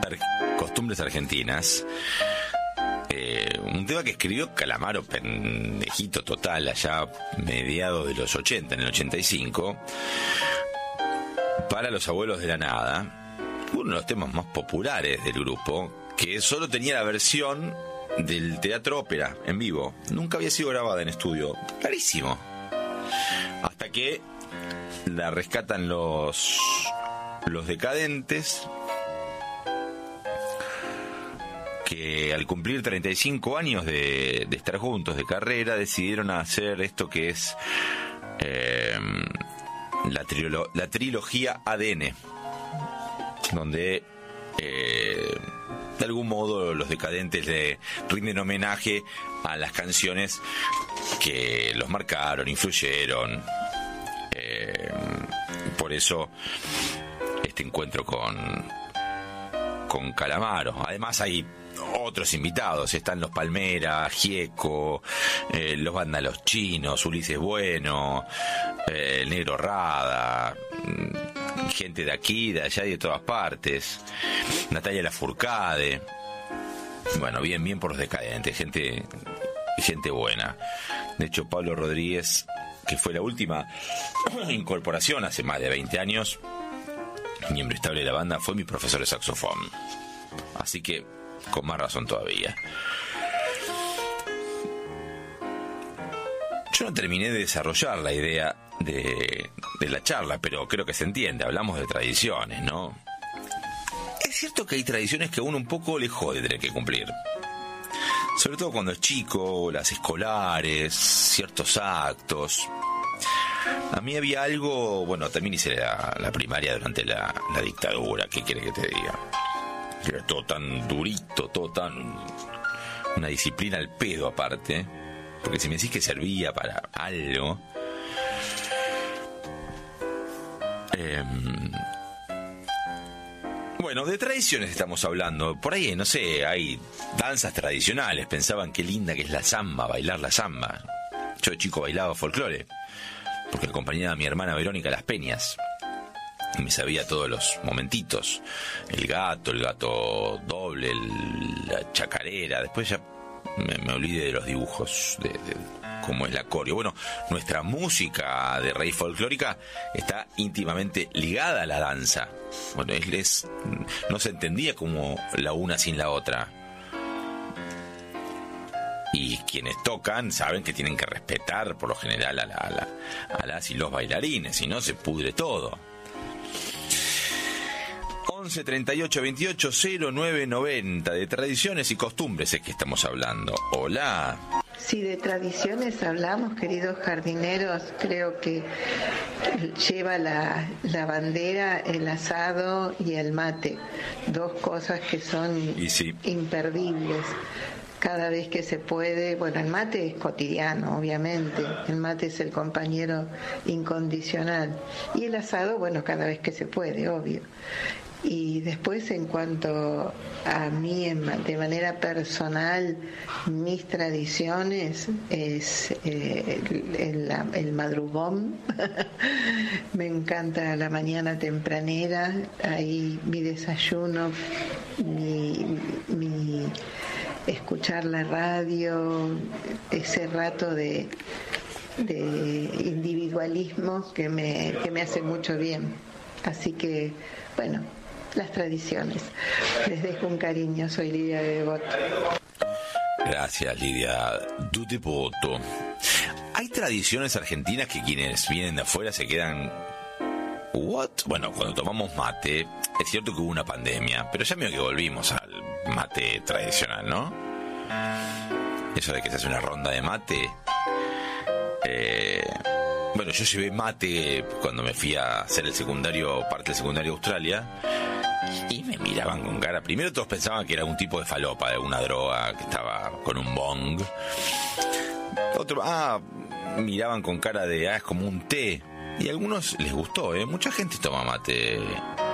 Costumbres Argentinas. Un tema que escribió Calamaro, pendejito total, allá mediados de los 80, en el 85, para Los Abuelos de la Nada, uno de los temas más populares del grupo, que solo tenía la versión del teatro ópera en vivo, nunca había sido grabada en estudio, clarísimo, hasta que la rescatan los Decadentes, que al cumplir 35 años de estar juntos, de carrera, decidieron hacer esto que es la trilogía ADN, donde de algún modo los Decadentes le rinden homenaje a las canciones que los marcaron, influyeron. Por eso este encuentro con Calamaro. Además hay otros invitados, están los Palmera, Gieco, los Vándalos Chinos, Ulises Bueno, el Negro Rada, gente de aquí, de allá y de todas partes, Natalia Lafourcade. Bueno, bien por los Decadentes, gente buena. De hecho, Pablo Rodríguez, que fue la última incorporación hace más de 20 años, miembro estable de la banda, fue mi profesor de saxofón. Así que, con más razón todavía. Yo no terminé de desarrollar la idea de la charla, pero creo que se entiende. Hablamos de tradiciones, ¿no? Es cierto que hay tradiciones que a uno un poco le jode tener que cumplir. Sobre todo cuando es chico, las escolares, ciertos actos. A mí había algo, bueno, también hice la primaria durante la dictadura, ¿qué quiere que te diga? Era todo tan durito, todo tan... una disciplina al pedo aparte, porque si me decís que servía para algo... Bueno, de tradiciones estamos hablando. Por ahí, no sé, hay danzas tradicionales. Pensaban qué linda que es la samba, bailar la samba. Yo de chico bailaba folclore, porque acompañaba a mi hermana Verónica a las peñas. Y me sabía todos los momentitos. El gato doble, la chacarera. Después ya me olvidé de los dibujos, de cómo es la coreo. Bueno, nuestra música de raíz folclórica está íntimamente ligada a la danza. Bueno, no se entendía como la una sin la otra. Y quienes tocan saben que tienen que respetar por lo general a las y los bailarines, si no se pudre todo. 11 38 28 09 90, de tradiciones y costumbres es que estamos hablando. Hola. Si de tradiciones hablamos, queridos jardineros, creo que lleva la bandera, el asado y el mate, dos cosas que son imperdibles. Cada vez que se puede, bueno, el mate es cotidiano, obviamente, el mate es el compañero incondicional, y el asado, bueno, cada vez que se puede, obvio. Y después, en cuanto a mí, de manera personal, mis tradiciones es el madrugón. Me encanta la mañana tempranera, ahí mi desayuno, mi escuchar la radio, ese rato de individualismo que me hace mucho bien. Así que, bueno, las tradiciones. Les dejo un cariño, soy Lidia de Devoto. Gracias, Lidia de Devoto. Hay tradiciones argentinas que quienes vienen de afuera se quedan... ¿What? Bueno, cuando tomamos mate, es cierto que hubo una pandemia, pero ya medio que volvimos al mate tradicional, ¿no? Eso de que se hace una ronda de mate. Bueno, yo llevé mate cuando me fui a hacer parte del secundario a Australia, y me miraban con cara. Primero todos pensaban que era un tipo de falopa, de una droga, que estaba con un bong. Otro, miraban con cara de, es como un té. Y a algunos les gustó, mucha gente toma mate